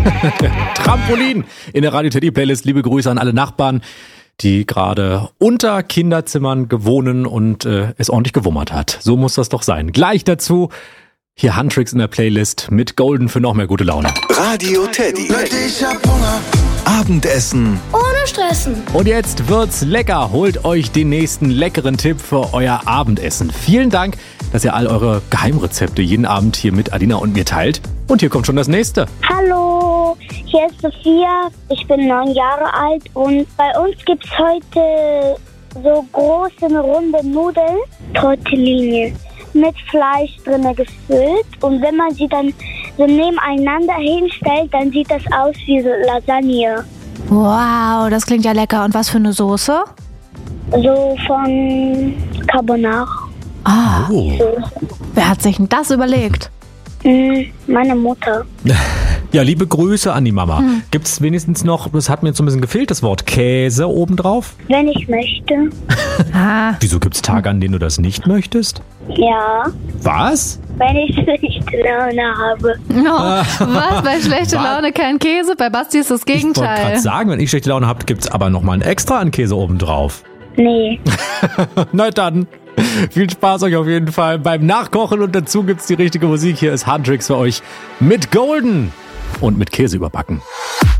Trampolin in der Radio Teddy Playlist. Liebe Grüße an alle Nachbarn, die gerade unter Kinderzimmern gewohnen und es ordentlich gewummert hat. So muss das doch sein. Gleich dazu hier Huntrix in der Playlist mit Golden für noch mehr gute Laune. Radio Teddy. Ich hab Hunger. Abendessen. Ohne Stressen. Und jetzt wird's lecker. Holt euch den nächsten leckeren Tipp für euer Abendessen. Vielen Dank, dass ihr all eure Geheimrezepte jeden Abend hier mit Alina und mir teilt. Und hier kommt schon das nächste. Hallo, hier ist Sophia. Ich bin 9 Jahre alt und bei uns gibt's heute so große, runde Nudeln, Tortellini, mit Fleisch drin gefüllt. Und wenn man sie dann so nebeneinander hinstellt, dann sieht das aus wie so Lasagne. Wow, das klingt ja lecker. Und was für eine Soße? So von Carbonara. Ah, Oh. wer hat sich denn das überlegt? Meine Mutter. Ja, liebe Grüße an die Mama. Gibt's wenigstens noch, das hat mir jetzt so ein bisschen gefehlt, das Wort Käse obendrauf? Wenn ich möchte. Ah, Wieso gibt's Tage, an denen du das nicht möchtest? Ja, Was? wenn ich schlechte Laune habe. oh, was? Bei schlechter Was? Laune kein Käse? Bei Basti ist das Ich wollte Gegenteil. gerade sagen, wenn ich schlechte Laune habe, gibt's aber nochmal ein extra an Käse obendrauf. Nee. Na dann, viel Spaß euch auf jeden Fall beim Nachkochen und dazu gibt's die richtige Musik. Hier ist Huntrix für euch mit Golden und mit Käse überbacken.